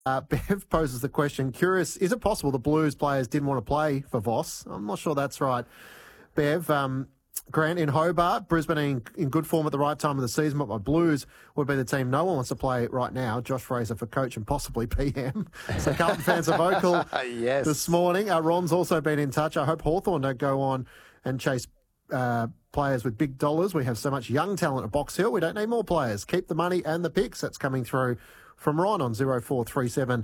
Bev poses the question, curious, is it possible the Blues players didn't want to play for Voss? I'm not sure that's right. Bev, Grant in Hobart, Brisbane in good form at the right time of the season, but my Blues would be the team no one wants to play right now. Josh Fraser for coach and possibly PM. So Carlton fans are vocal Yes. this morning. Ron's also been in touch. I hope Hawthorn don't go on and chase players with big dollars. We have so much young talent at Box Hill. We don't need more players. Keep the money and the picks. That's coming through from Ron on 0437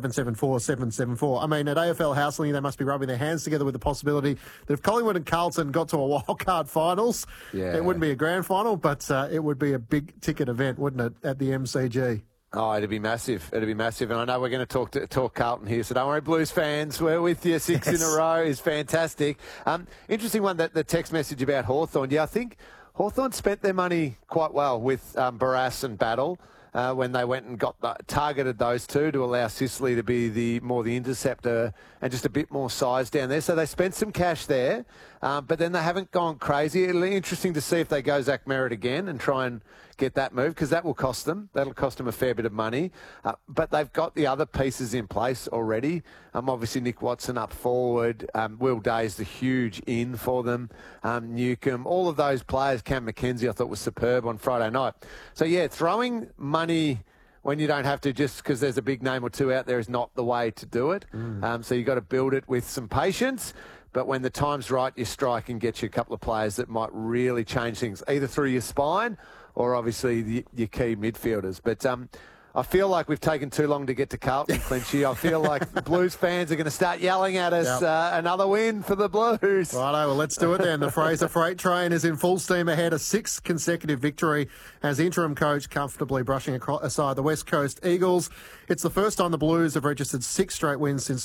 774 774. I mean, at AFL Houseling, they must be rubbing their hands together with the possibility that if Collingwood and Carlton got to a wildcard finals, it wouldn't be a grand final, but it would be a big ticket event, wouldn't it, at the MCG? Oh, it'd be massive. It'd be massive. And I know we're going to talk Carlton here, so don't worry, Blues fans. We're with you. Six in a row is fantastic. Interesting one, that the text message about Hawthorn. Yeah, I think Hawthorn spent their money quite well with Barrass and Battle. When they went and targeted those two to allow Sicily to be the interceptor and just a bit more size down there. So they spent some cash there, but then they haven't gone crazy. It'll be interesting to see if they go Zach Merritt again and try and get that move, because that will cost them. That'll cost them a fair bit of money. But they've got the other pieces in place already. Obviously, Nick Watson up forward. Will Day's the huge in for them. Newcomb, all of those players. Cam McKenzie, I thought, was superb on Friday night. So, yeah, throwing money when you don't have to just because there's a big name or two out there is not the way to do it. So you've got to build it with some patience. But when the time's right, you strike and get you a couple of players that might really change things, either through your spine or obviously your key midfielders. But I feel like we've taken too long to get to Carlton, Clinchy. I feel like the Blues fans are going to start yelling at us, another win for the Blues. Righto, well, let's do it then. The Fraser Freight Train is in full steam ahead, a sixth consecutive victory as interim coach, comfortably brushing aside the West Coast Eagles. It's the first time the Blues have registered 6 straight wins since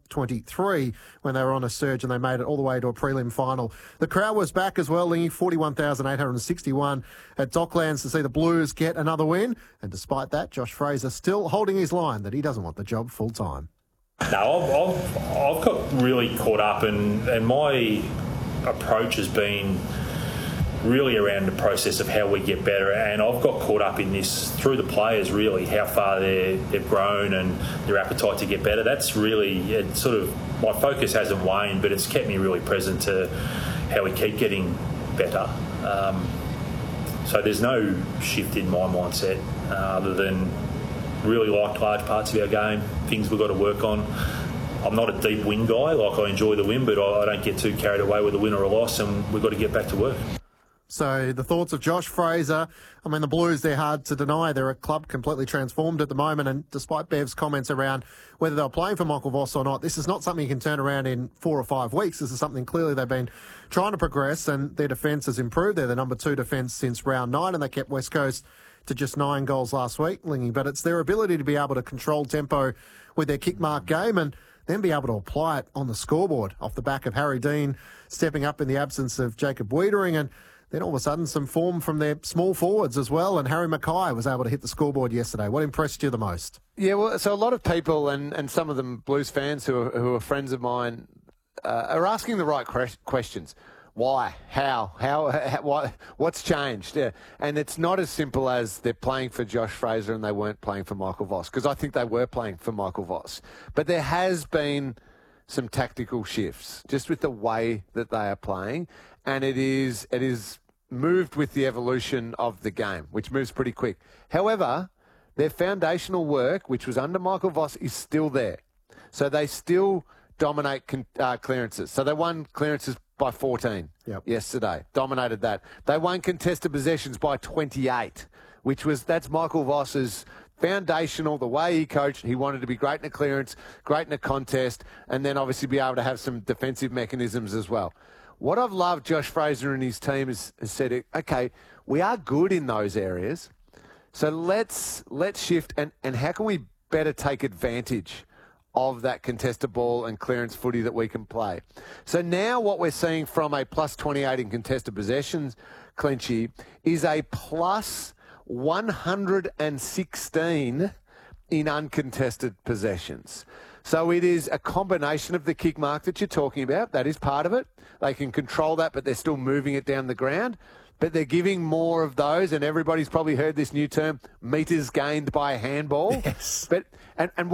2023 when they were on a surge and they made it all the way to a prelim final. The crowd was back as well, Lingy, 41,861 at Docklands to see the Blues get another win. And despite that, Josh Fraser still holding his line that he doesn't want the job full time. No, I've got really caught up, and my approach has been really around the process of how we get better, and I've got caught up in this through the players, really, how far they've grown and their appetite to get better. That's really my focus hasn't waned, but it's kept me really present to how we keep getting better. So there's no shift in my mindset other than really like large parts of our game, things we've got to work on. I'm not a deep win guy, I enjoy the win, but I don't get too carried away with a win or a loss, and we've got to get back to work. So the thoughts of Josh Fraser. I mean, the Blues, they're hard to deny. They're a club completely transformed at the moment, and despite Bev's comments around whether they're playing for Michael Voss or not, this is not something you can turn around in 4 or 5 weeks. This is something clearly they've been trying to progress, and their defence has improved. They're the number 2 defence since round 9, and they kept West Coast to just 9 goals last week, Lingy. But it's their ability to be able to control tempo with their kick mark game and then be able to apply it on the scoreboard off the back of Harry Dean stepping up in the absence of Jacob Wiedering, and then all of a sudden some form from their small forwards as well, and Harry Mackay was able to hit the scoreboard yesterday. What impressed you the most? Yeah, well, so a lot of people and some of them Blues fans who are friends of mine are asking the right questions. Why? How? What's changed? Yeah. And it's not as simple as they're playing for Josh Fraser and they weren't playing for Michael Voss, because I think they were playing for Michael Voss. But there has been some tactical shifts just with the way that they are playing, and it is moved with the evolution of the game, which moves pretty quick. However, their foundational work, which was under Michael Voss, is still there. So they still dominate clearances. So they won clearances by 14 yesterday, dominated that. They won contested possessions by 28, that's Michael Voss's foundational, the way he coached. He wanted to be great in a clearance, great in a contest, and then obviously be able to have some defensive mechanisms as well. What I've loved Josh Fraser and his team has said, okay, we are good in those areas, so let's shift and how can we better take advantage of that contested ball and clearance footy that we can play. So now what we're seeing from a plus 28 in contested possessions, Clinchy, is a plus 116 in uncontested possessions. So it is a combination of the kick mark that you're talking about. That is part of it. They can control that, but they're still moving it down the ground. But they're giving more of those, and everybody's probably heard this new term, meters gained by a handball. Yes. But and